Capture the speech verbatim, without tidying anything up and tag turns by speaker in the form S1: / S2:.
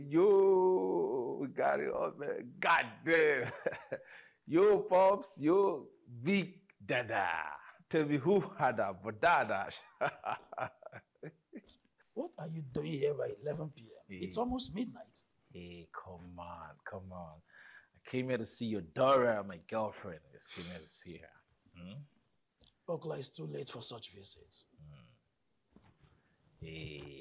S1: Yo, we got it up, man. God damn. Yo, Pops, yo, Big Dada. Tell me who had a badada.
S2: What are you doing here by eleven p m? It's
S1: Hey,
S2: almost midnight.
S1: hey, come on, come on. I came here to see your daughter, my girlfriend. I just came here to see her.
S2: Okla is too late for such visits.
S1: Hey,